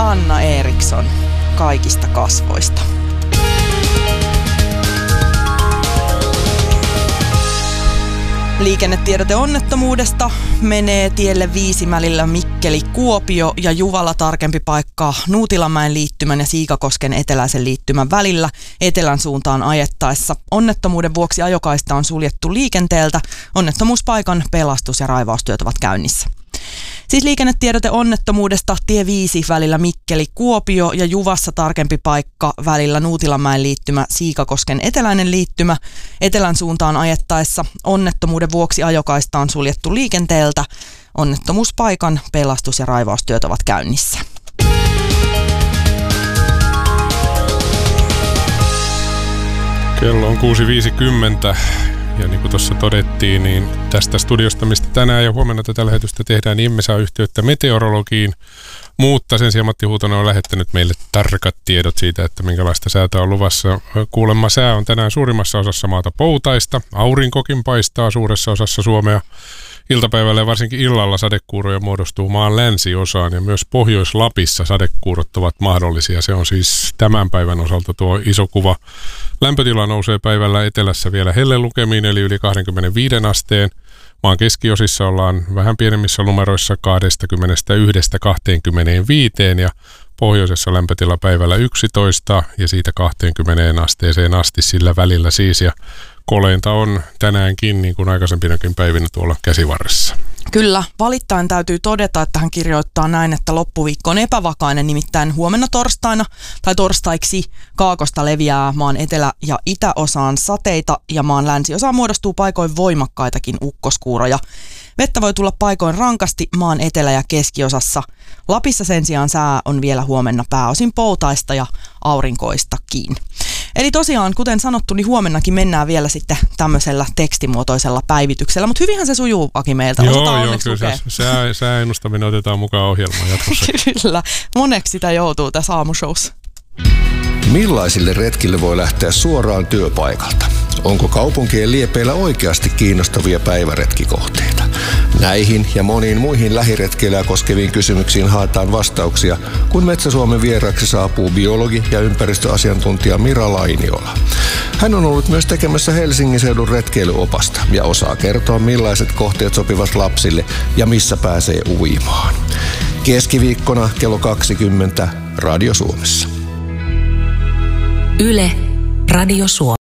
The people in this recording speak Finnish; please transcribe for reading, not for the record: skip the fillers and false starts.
Hanna Eriksson kaikista kasvoista. Liikennetiedote onnettomuudesta menee tielle Viisimälillä Mikkeli-Kuopio ja Juvalla tarkempi paikka Nuutilanmäen liittymän ja Siikakosken eteläisen liittymän välillä etelän suuntaan ajettaessa. Onnettomuuden vuoksi ajokaista on suljettu liikenteeltä. Onnettomuuspaikan pelastus- ja raivaustyöt ovat käynnissä. Siis liikennetiedote onnettomuudesta tie 5 välillä Mikkeli-Kuopio ja Juvassa tarkempi paikka välillä Nuutilanmäen liittymä Siikakosken eteläinen liittymä etelän suuntaan ajettaessa. Onnettomuuden vuoksi ajokaista on suljettu liikenteeltä. Onnettomuuspaikan pelastus- ja raivaustyöt ovat käynnissä. Kello on 6.50. Ja niin kuin tuossa todettiin, niin tästä studiosta, mistä tänään ja huomenna tätä lähetystä tehdään, niin emme saa yhteyttä meteorologiin. Mutta sen sijaan Matti Huutonen on lähettänyt meille tarkat tiedot siitä, että minkälaista säätä on luvassa. Kuulemma sää on tänään suurimmassa osassa maata poutaista. Aurinkokin paistaa suuressa osassa Suomea. Iltapäivällä ja varsinkin illalla sadekuuroja muodostuu maan länsiosaan ja myös Pohjois-Lapissa sadekuurot ovat mahdollisia. Se on siis tämän päivän osalta tuo iso kuva. Lämpötila nousee päivällä etelässä vielä hellelukemiin eli yli 25 asteen. Maan keskiosissa ollaan vähän pienemmissä numeroissa 21-25 ja pohjoisessa lämpötila päivällä 11 ja siitä 20 asteeseen asti sillä välillä siis. Ja koleinta on tänäänkin, niin kuin aikaisempinakin päivinä tuolla käsivarressa. Kyllä, valittain täytyy todeta, että hän kirjoittaa näin, että loppuviikko on epävakainen, nimittäin huomenna torstaina tai torstaiksi kaakosta leviää maan etelä- ja itäosaan sateita ja maan länsiosaan muodostuu paikoin voimakkaitakin ukkoskuuroja. Vettä voi tulla paikoin rankasti maan etelä- ja keskiosassa. Lapissa sen sijaan sää on vielä huomenna pääosin poutaista ja aurinkoistakin. Eli tosiaan, kuten sanottu, niin huomennakin mennään vielä sitten tämmöisellä tekstimuotoisella päivityksellä, mutta hyvinhän se sujuu, Aki, meiltä. Joo, kyllä sääennustaminen otetaan mukaan ohjelmaan jatkossa. Kyllä, moneksi sitä joutuu tässä aamushowssa. Millaisille retkille voi lähteä suoraan työpaikalta? Onko kaupunkien liepeillä oikeasti kiinnostavia päiväretkikohteita? Näihin ja moniin muihin lähiretkeilyä koskeviin kysymyksiin haetaan vastauksia, kun Metsä-Suomen vieraaksi saapuu biologi ja ympäristöasiantuntija Mira Lainiola. Hän on ollut myös tekemässä Helsingin seudun retkeilyopasta ja osaa kertoa, millaiset kohteet sopivat lapsille ja missä pääsee uimaan. Keskiviikkona kello 20 Radio Suomessa. Yle, Radio Suomi.